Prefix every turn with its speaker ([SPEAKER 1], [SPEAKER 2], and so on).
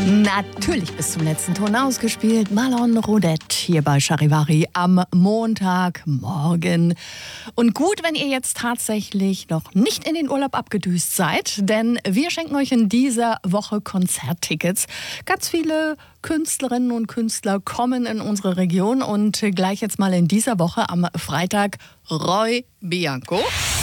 [SPEAKER 1] Natürlich bis zum letzten Ton ausgespielt. Marlon Rodet hier bei Charivari am Montagmorgen. Und gut, wenn ihr jetzt tatsächlich noch nicht in den Urlaub abgedüst seid, denn wir schenken euch in dieser Woche Konzerttickets. Ganz viele Künstlerinnen und Künstler kommen in unsere Region und gleich jetzt mal in dieser Woche am Freitag Roy Bianco.